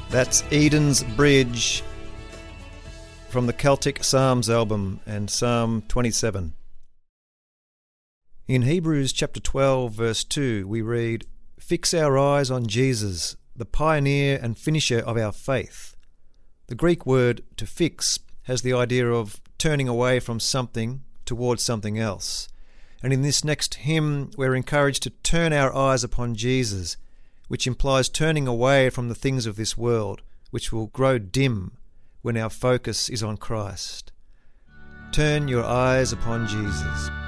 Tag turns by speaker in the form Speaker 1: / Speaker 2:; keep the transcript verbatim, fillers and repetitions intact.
Speaker 1: That's Eden's Bridge from the Celtic Psalms album and Psalm twenty-seven. In Hebrews chapter twelve verse two we read, "Fix our eyes on Jesus, the pioneer and finisher of our faith." The Greek word to fix has the idea of turning away from something towards something else. And in this next hymn we're encouraged to turn our eyes upon Jesus, which implies turning away from the things of this world, which will grow dim when our focus is on Christ. Turn your eyes upon Jesus.